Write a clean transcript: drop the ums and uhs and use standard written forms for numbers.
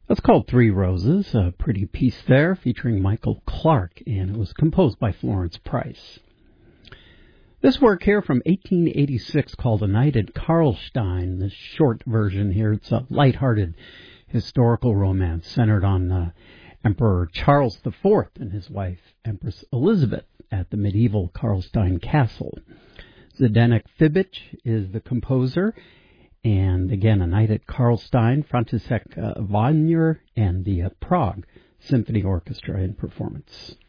That's called Three Roses, a pretty piece there featuring Michael Clark, and it was composed by Florence Price. This work here from 1886 called A Night at Karlstein, the short version here, it's a lighthearted historical romance centered on Emperor Charles IV and his wife, Empress Elizabeth, at the medieval Karlstein Castle. Zdenek Fibic is the composer, and again, A Night at Karlstein, František Wagner, and the Prague Symphony Orchestra in performance.